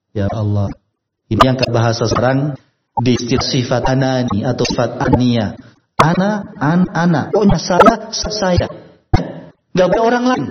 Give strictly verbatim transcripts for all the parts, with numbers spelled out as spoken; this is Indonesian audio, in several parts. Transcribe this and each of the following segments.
Ya Allah. Ini yang bahasa sekarang di sifat anani atau sifat ania. Ana, an, ana. Pokoknya saya, saya. Gak ada orang lain.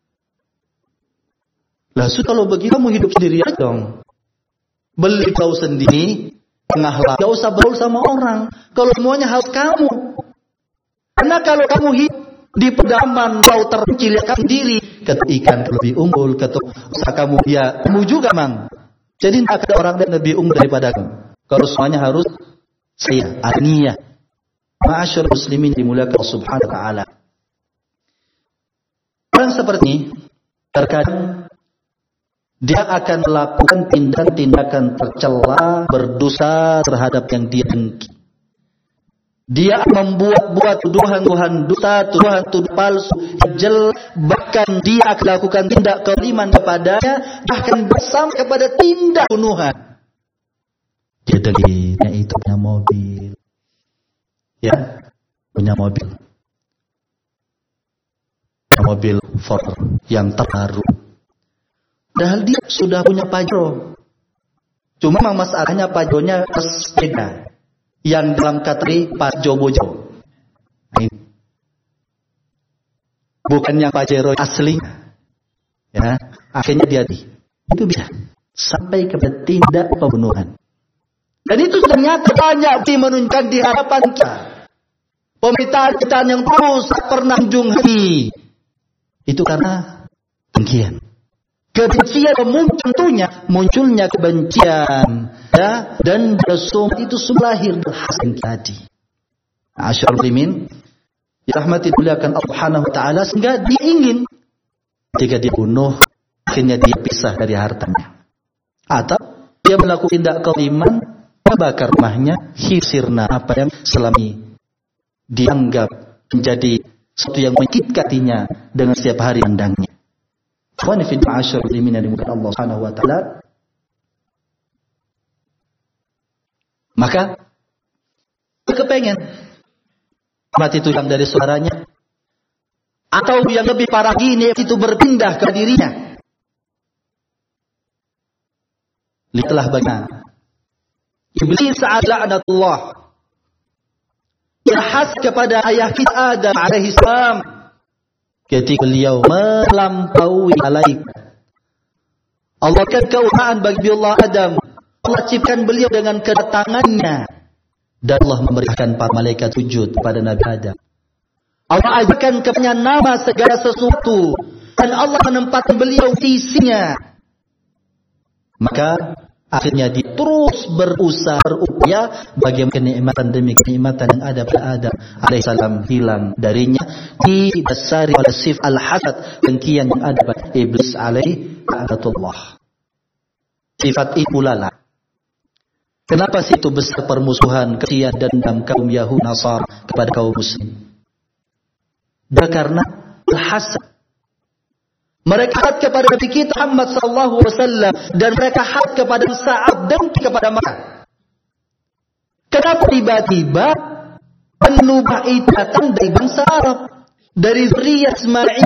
Lah, so, kalau begitu kamu hidup sendiri aja dong. Beli kau sendiri, tengah laut. Gak usah bergaul sama orang. Kalau semuanya harus kamu. Karena kalau kamu hidup di pedalaman, kau terpencil ya kamu sendiri. Ketuk ikan lebih unggul, ketuk usaha kamu ya kamu juga mang. Jadi tak ada orang yang lebih unggul daripada kamu. Kalau semuanya harus saya, aniyah. Ma'asyar muslimin dimuliakan Allah Subhanahu wa taala. Orang seperti ini terkadang dia akan melakukan tindakan-tindakan tercela, berdosa terhadap yang dia dengki. Dia membuat-buat tuduhan-tuduhan dosa, tuduhan-tuduhan palsu, jelek, bahkan dia akan lakukan tindak kezaliman kepadanya, bahkan bersama kepada tindak bunuhan. Dia dengkinya itu punya mobil. Ya, punya mobil. Punya mobil Ford yang terbaru. Padahal dia sudah punya Pajero. Cuma masalahnya Pajeronya sepeda yang dalam kategori Pajero Bojo. Bukan yang Pajero asli. Ya, akhirnya dia di. Itu bisa sampai ke tindak pembunuhan. Dan itu ternyata banyak menunjukkan di hadapan kita. Pemerintahan yang terus pernah ujung hati. Itu karena dengkian. Kebencian muncul tentunya munculnya kebencian, ya, dan semua itu semua lahir dari hasil tadi. Asyarul muslimin, dirahmati dimuliakan Allah Subhanahu wa taala, sehingga dia ingin ketika dia bunuh akhirnya dia pisah dari hartanya. Atau dia melakukan tindak kezaliman, membakar rumahnya, hisirna apa yang selama ini dianggap menjadi sesuatu yang menyakitkan hatinya dengan setiap hari pandangnya. Ikhwani fi ma'asyar muslimin yang dimuliakan Allah Subhanahu wa taala. Maka kepengen mati itu yang dari suaranya, atau yang lebih parah gini itu berpindah ke dirinya. Lihatlah bagaimana iblis la'natullah berhas kepada ayah kita Adam alaihi salam ketika beliau melampaui malaikat. Allah kan keutamaan bagi Allah Adam. Allah ciptakan beliau dengan kedatangannya. Dan Allah memberikan para malaikat sujud kepada Nabi Adam. Allah ajarkan kepadanya nama segala sesuatu. Dan Allah menempatkan beliau di sisinya. Maka akhirnya dia terus berusaha, berupaya bagaimana kenikmatan demi kenikmatan yang ada pada Adam alaihissalam hilang darinya, didasari oleh sifat al-hasad, dengkian yang ada pada iblis alaihi la'natullah. Sifat itu lala. Kenapa sih itu besar permusuhan, kebencian, dendam kaum Yahudi Nasara kepada kaum Muslim? Dan karena al-hasad. Mereka had kepada Nabi kita Muhammad sallallahu alaihi wasallam dan mereka had kepada Sa'ad dan kepada mereka. Kenapa tiba-tiba penubah itu datang dari bangsa Arab, dari zuriyah Ismail